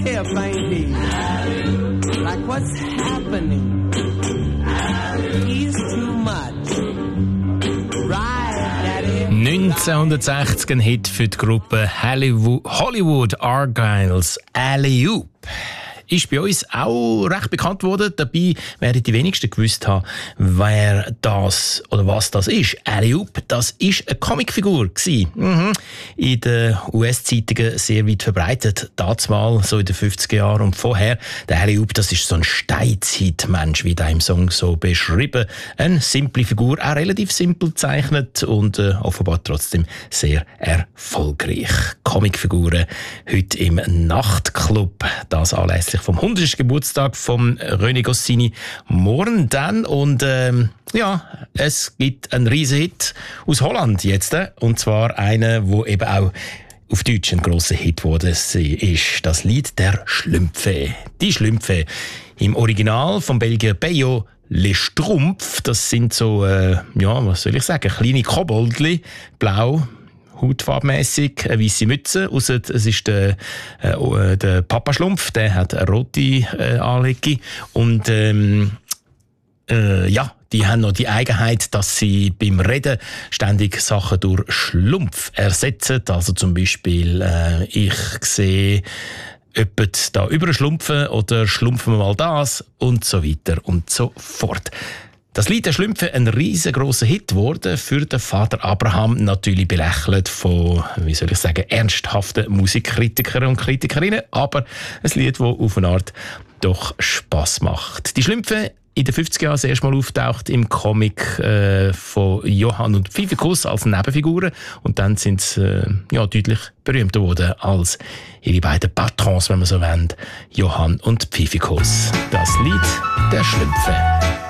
Here, baby. Like what's happening? Is too much. Right, Daddy. 1960 ein Hit für die Gruppe Hollywood Argyles, Alley-Oop. Ist bei uns auch recht bekannt worden. Dabei werden die wenigsten gewusst haben, wer das oder was das ist. Alley-Oop, das ist eine Comicfigur gewesen. In den US-Zeitungen sehr weit verbreitet. Dazumal, so in den 50er Jahren und vorher. Der Alley-Oop, das ist so ein Steinzeitmensch, wie der im Song so beschrieben. Eine simple Figur, auch relativ simpel gezeichnet und offenbar trotzdem sehr erfolgreich. Comicfiguren heute im Nachtclub. Das anlässlich vom 100. Geburtstag von René Goscinny morgen dann. Und es gibt einen riesen Hit aus Holland jetzt. Und zwar einen, wo eben auch auf Deutsch ein grosser Hit geworden ist. Das Lied der Schlümpfe. Die Schlümpfe. Im Original vom Belgier Peyo Les Schtroumpfs. Das sind so, was soll ich sagen, kleine Koboldli, blau, hautfarbmässig, eine weisse Mütze. Ausser es ist der Papa-Schlumpf, der hat eine rote Anlege. Und die haben noch die Eigenheit, dass sie beim Reden ständig Sachen durch Schlumpf ersetzen. Also zum Beispiel, ich sehe jemand da überschlumpfen oder schlumpfen wir mal das und so weiter und so fort. Das Lied der Schlümpfe ein riesengroßer Hit geworden, für den Vater Abraham natürlich belächelt von, ernsthaften Musikkritikern und Kritikerinnen, aber ein Lied, das auf eine Art doch Spass macht. Die Schlümpfe in den 50er Jahren das erste Mal auftaucht im Comic von Johann und Pfiffikus als Nebenfiguren und dann sind sie deutlich berühmter geworden als ihre beiden Patrons, wenn man so will, Johann und Pfiffikus. Das Lied der Schlümpfe.